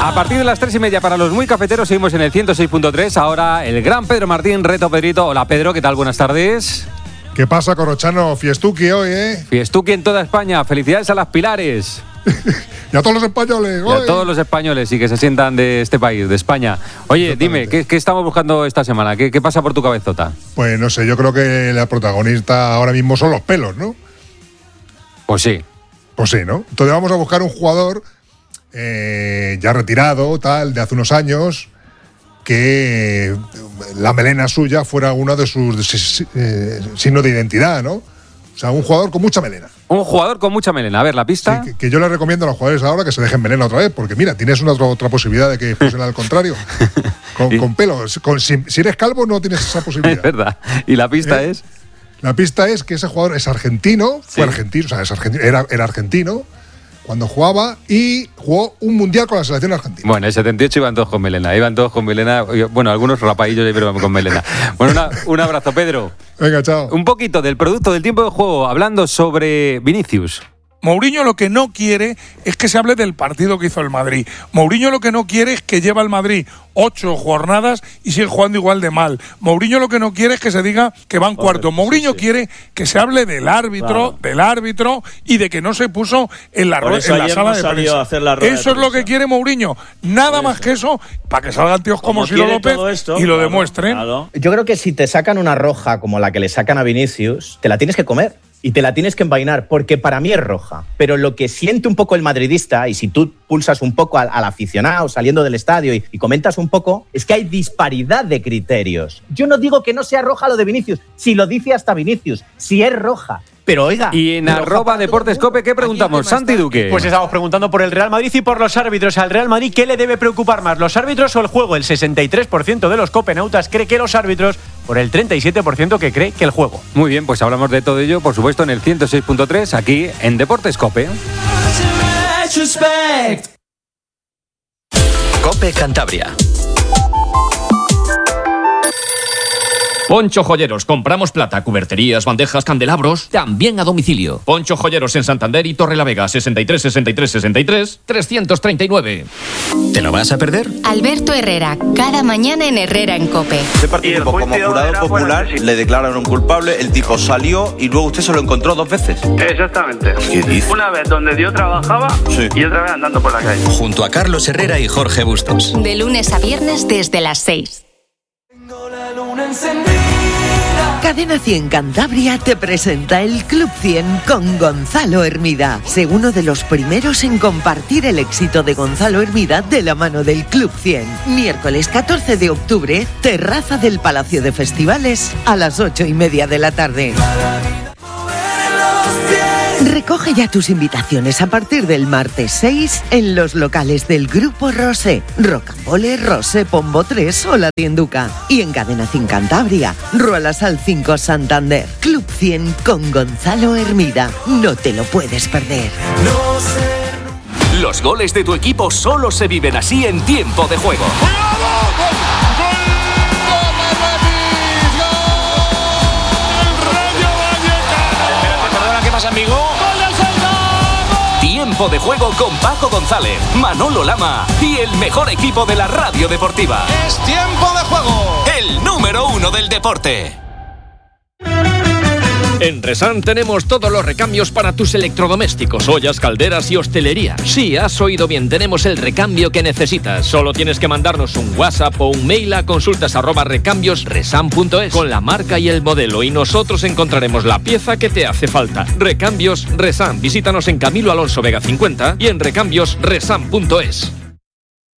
A partir de las 3:30 para los muy cafeteros seguimos en el 106.3. Ahora el gran Pedro Martín, Reto Pedrito. Hola Pedro, ¿qué tal? Buenas tardes. ¿Qué pasa, Corrochano? Fiestuki hoy, ¿eh? Fiestuki en toda España. Felicidades a las Pilares. Y a todos los españoles. Y a todos los españoles y que se sientan de este país, de España. Oye, dime, ¿qué estamos buscando esta semana? ¿Qué pasa por tu cabezota? Pues no sé, yo creo que la protagonista ahora mismo son los pelos, ¿no? Pues sí. Pues sí, ¿no? Entonces vamos a buscar un jugador ya retirado, tal, de hace unos años, que la melena suya fuera uno de sus signos de identidad, ¿no? O sea, un jugador con mucha melena. Un jugador con mucha melena. A ver, la pista. Sí, que yo le recomiendo a los jugadores ahora que se dejen melena otra vez, porque mira, tienes otra posibilidad de que fuesen al contrario. Con pelo. Si eres calvo, no tienes esa posibilidad. Es verdad. ¿Y la pista es? La pista es que ese jugador es argentino, Sí. Era argentino cuando jugaba y jugó un mundial con la selección argentina. Bueno, en 78 iban todos con melena. Bueno, algunos rapaillos, pero con melena. Bueno, un abrazo, Pedro. Venga, chao. Un poquito del producto del tiempo de juego, hablando sobre Vinicius. Mourinho lo que no quiere es que se hable del partido que hizo el Madrid. Mourinho lo que no quiere es que lleva el Madrid 8 jornadas y sigue jugando igual de mal. Mourinho lo que no quiere es que se diga que van cuarto. Mourinho quiere que se hable del árbitro y de que no se puso en la sala de prensa. Eso es lo que quiere Mourinho. Nada más que eso, para que salgan tíos como Ciro López y lo demuestren. Claro. Yo creo que si te sacan una roja como la que le sacan a Vinicius, te la tienes que comer. Y te la tienes que envainar, porque para mí es roja. Pero lo que siente un poco el madridista, y si tú pulsas un poco al aficionado saliendo del estadio y comentas un poco, es que hay disparidad de criterios. Yo no digo que no sea roja lo de Vinicius, si lo dice hasta Vinicius, si es roja. Pero oiga… Y en @DeportesCope, ¿qué preguntamos? Santi Duque. Pues estamos preguntando por el Real Madrid y por los árbitros. Al Real Madrid, ¿qué le debe preocupar más, los árbitros o el juego? El 63% de los copenautas cree que los árbitros, por el 37% que cree que el juego. Muy bien, pues hablamos de todo ello, por supuesto, en el 106.3, aquí en DeportesCope. Cope Cantabria. Poncho Joyeros, compramos plata, cuberterías, bandejas, candelabros, también a domicilio. Poncho Joyeros en Santander y Torrelavega, 63 63 63 339. ¿Te lo vas a perder? Alberto Herrera, cada mañana en Herrera en COPE. Usted participó como jurado popular, le declararon culpable, el tipo salió y luego usted se lo encontró 2 veces. Exactamente. ¿Qué dice? Una vez donde yo trabajaba y otra vez andando por la calle. Junto a Carlos Herrera y Jorge Bustos. De lunes a viernes desde las 6. Cadena 100 Cantabria te presenta el Club 100 con Gonzalo Hermida. Sé uno de los primeros en compartir el éxito de Gonzalo Hermida de la mano del Club 100. Miércoles 14 de octubre, terraza del Palacio de Festivales a las 8:30 de la tarde. Recoge ya tus invitaciones a partir del martes 6 en los locales del Grupo Rosé, Rocambole, Rosé, Pombo 3 o La Tienduca. Y en Cadena 100 Cantabria, Ruelasal 5 Santander. Club 100 con Gonzalo Hermida. No te lo puedes perder. Los goles de tu equipo solo se viven así en tiempo de juego. ¿Qué pasa, amigo? Tiempo de juego con Paco González, Manolo Lama y el mejor equipo de la radio deportiva. ¡Es tiempo de juego! El número 1 del deporte. En Resan tenemos todos los recambios para tus electrodomésticos, ollas, calderas y hostelería. Sí, has oído bien, tenemos el recambio que necesitas. Solo tienes que mandarnos un WhatsApp o un mail a consultas@recambiosresan.es con la marca y el modelo y nosotros encontraremos la pieza que te hace falta. Recambios Resan. Visítanos en Camilo Alonso Vega 50 y en recambiosresan.es.